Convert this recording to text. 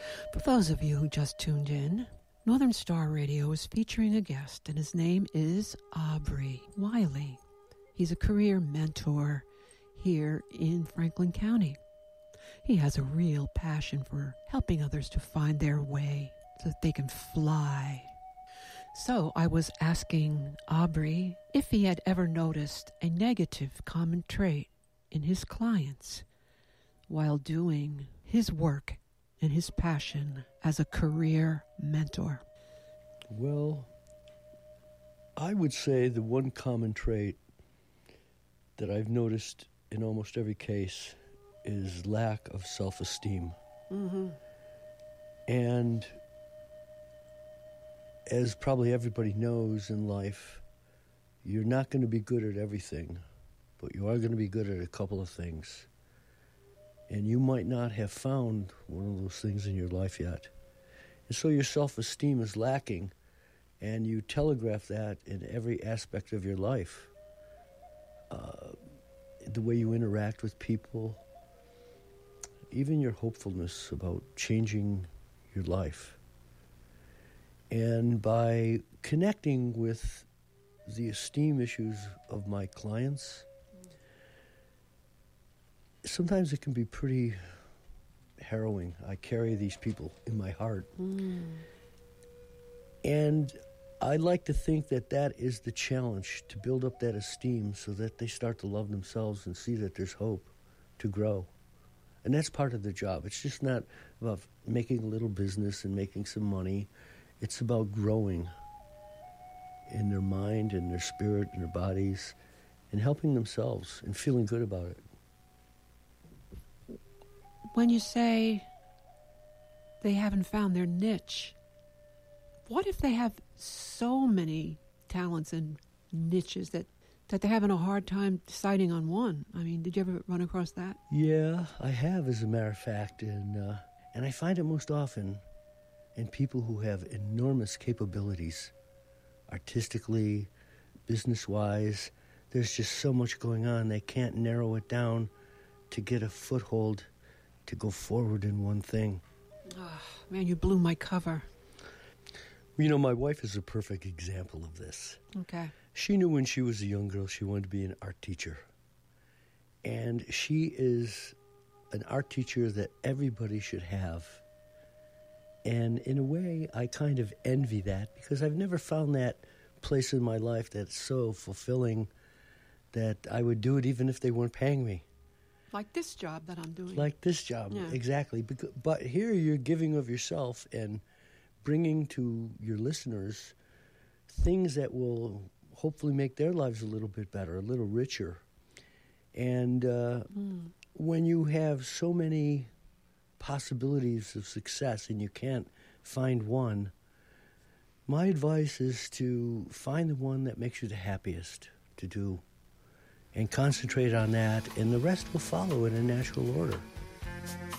For those of you who just tuned in, Northern Star Radio is featuring a guest, and his name is Aubrey Wiley. He's a career mentor here in Franklin County. He has a real passion for helping others to find their way so that they can fly. So I was asking Aubrey if he had ever noticed a negative common trait in his clients while doing his work and his passion as a career mentor. Well, I would say the one common trait that I've noticed in almost every case is lack of self-esteem. Mm-hmm. And as probably everybody knows in life, you're not going to be good at everything, but you are going to be good at a couple of things. And you might not have found one of those things in your life yet. And so your self-esteem is lacking, and you telegraph that in every aspect of your life. The way you interact with people, even your hopefulness about changing your life. And by connecting with the esteem issues of my clients, sometimes it can be pretty harrowing. I carry these people in my heart. And I like to think that that is the challenge, to build up that esteem so that they start to love themselves and see that there's hope to grow. And that's part of the job. It's just not about making a little business and making some money. It's about growing in their mind and their spirit and their bodies and helping themselves and feeling good about it. When you say they haven't found their niche, what if they have so many talents and niches that they're having a hard time deciding on one? I mean, did you ever run across that? Yeah, I have, as a matter of fact, and I find it most often in people who have enormous capabilities, artistically, business-wise. There's just so much going on, they can't narrow it down to get a foothold to go forward in one thing. Oh, man, you blew my cover. You know, my wife is a perfect example of this. Okay. She knew when she was a young girl she wanted to be an art teacher. And she is an art teacher that everybody should have. And in a way, I kind of envy that because I've never found that place in my life that's so fulfilling that I would do it even if they weren't paying me. Like this job that I'm doing. Like this job, yeah. Exactly. But here you're giving of yourself and bringing to your listeners things that will hopefully make their lives a little bit better, a little richer. And when you have so many possibilities of success and you can't find one, my advice is to find the one that makes you the happiest to do and concentrate on that, and the rest will follow in a natural order.